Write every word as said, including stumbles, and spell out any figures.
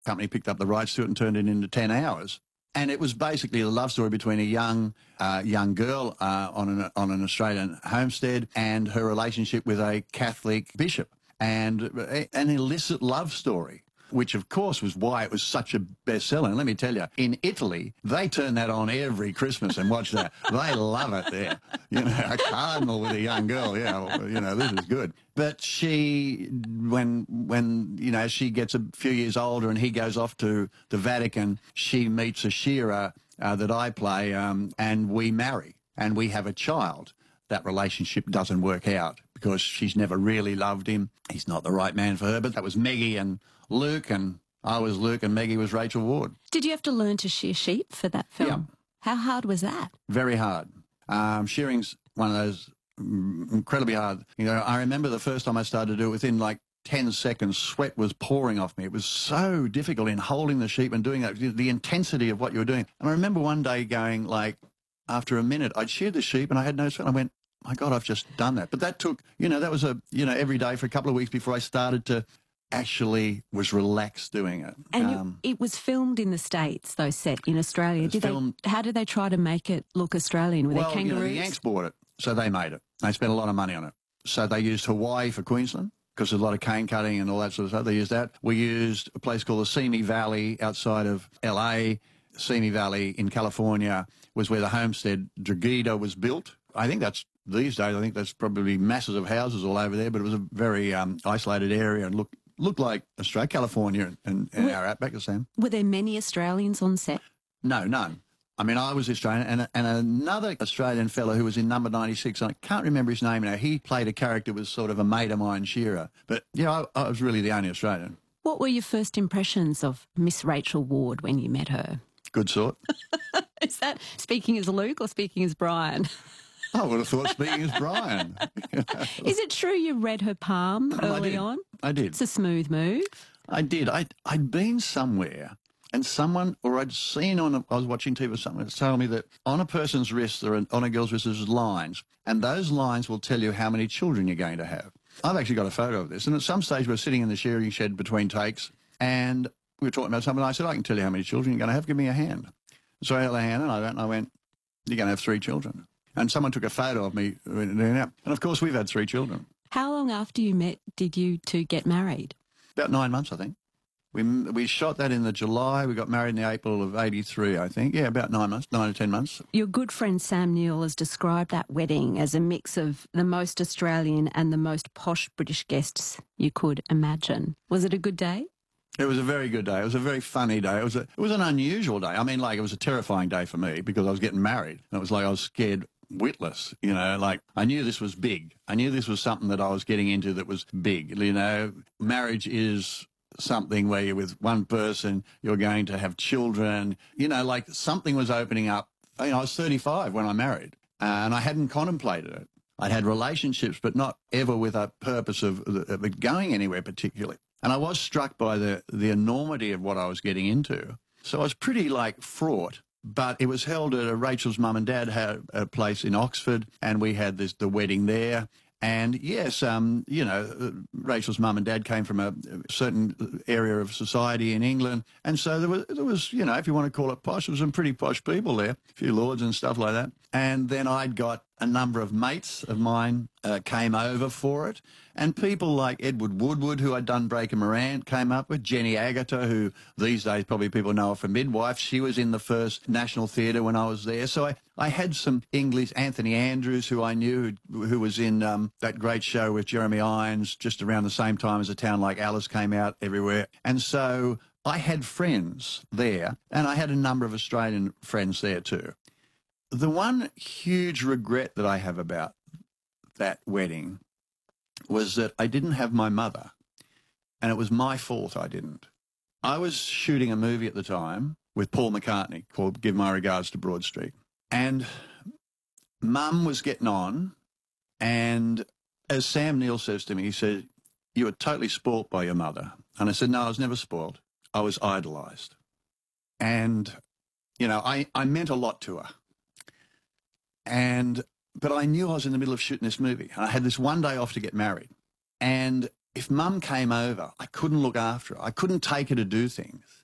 company picked up the rights to it and turned it into ten hours. And it was basically a love story between a young uh, young girl uh, on an on an Australian homestead and her relationship with a Catholic bishop, and a, an illicit love story, which of course was why it was such a bestseller. And let me tell you, in Italy, they turn that on every Christmas and watch that. They love it there. You know, a cardinal with a young girl, yeah, well, you know, this is good. But she, when, when, you know, she gets a few years older and he goes off to the Vatican, she meets a shearer uh, that I play, um, and we marry and we have a child. That relationship doesn't work out because she's never really loved him. He's not the right man for her. But that was Maggie and Luke, and I was Luke, and Maggie was Rachel Ward. Did you have to learn to shear sheep for that film? Yeah. How hard was that? Very hard. Um, shearing's one of those incredibly hard. You know, I remember the first time I started to do it, within like ten seconds, sweat was pouring off me. It was so difficult in holding the sheep and doing that, the intensity of what you were doing. And I remember one day going, like, after a minute, I'd sheared the sheep and I had no sweat. I went, my God, I've just done that. But that took, you know, that was a, you know, every day for a couple of weeks before I started to actually was relaxed doing it. And um, you, it was filmed in the States, though, set in Australia. Did filmed, they? How did they try to make it look Australian? Were well, there kangaroos? You know, the Yanks bought it, so they made it. They spent a lot of money on it. So they used Hawaii for Queensland, because there's a lot of cane cutting and all that sort of stuff. They used that. We used a place called the Simi Valley outside of L A. Simi Valley in California was where the homestead Draguida was built. I think that's, these days, I think that's probably masses of houses all over there, but it was a very um, isolated area and looked looked like Australia, California and, and were, our outback the same. Were there many Australians on set? No, none. I mean, I was Australian, and, and another Australian fellow who was in number ninety-six, I can't remember his name now, he played a character who was sort of a mate of mine, shearer. But, you know, I, I was really the only Australian. What were your first impressions of Miss Rachel Ward when you met her? Good sort. Is that speaking as Luke or speaking as Brian? I would have thought speaking as Brian. Is it true you read her palm early I on? I did. It's a smooth move. I did. I, I'd been somewhere and someone, or I'd seen on, a, I was watching T V or something, that told me that on a person's wrist, there are, on a girl's wrist, there's lines, and those lines will tell you how many children you're going to have. I've actually got a photo of this, and at some stage we're sitting in the shearing shed between takes, and we were talking about something, and I said, I can tell you how many children you're going to have, give me a hand. So I held a hand, and I, went, and I went, you're going to have three children. And someone took a photo of me doing that. And, of course, we've had three children. How long after you met did you two get married? About nine months, I think. We we shot that in the July. We got married in the April of eighty-three, I think. Yeah, about nine months, nine or ten months. Your good friend Sam Neill has described that wedding as a mix of the most Australian and the most posh British guests you could imagine. Was it a good day? It was a very good day. It was a very funny day. It was a, it was an unusual day. I mean, like, it was a terrifying day for me because I was getting married. And it was like I was scared witless, you know, like I knew this was big. I knew this was something that I was getting into that was big. You know, marriage is something where you're with one person, you're going to have children, you know, like something was opening up. You know, I was thirty-five when I married, uh, and I hadn't contemplated it. I'd had relationships, but not ever with a purpose of, of it going anywhere particularly. And I was struck by the, the enormity of what I was getting into. So I was pretty, like, fraught. But it was held at a, Rachel's mum and dad had a place in Oxford, and we had this the wedding there. And yes, um, you know, Rachel's mum and dad came from a certain area of society in England, and so there was, there was, you know, if you want to call it posh, there was some pretty posh people there, a few lords and stuff like that. And then I'd got a number of mates of mine uh, came over for it, and people like Edward Woodward, who I'd done Breaker Morant, came up with, Jenny Agutter, who these days probably people know her for Midwife. She was in the first National Theatre when I was there. So I, I had some English, Anthony Andrews, who I knew, who, who was in um, that great show with Jeremy Irons just around the same time as A Town Like Alice came out everywhere. And so I had friends there, and I had a number of Australian friends there too. The one huge regret that I have about that wedding was that I didn't have my mother, and it was my fault I didn't. I was shooting a movie at the time with Paul McCartney called Give My Regards to Broad Street, and Mum was getting on, and as Sam Neill says to me, he said, you were totally spoilt by your mother. And I said, no, I was never spoilt. I was idolised. And, you know, I, I meant a lot to her. And, but I knew I was in the middle of shooting this movie. And I had this one day off to get married. And if mum came over, I couldn't look after her. I couldn't take her to do things.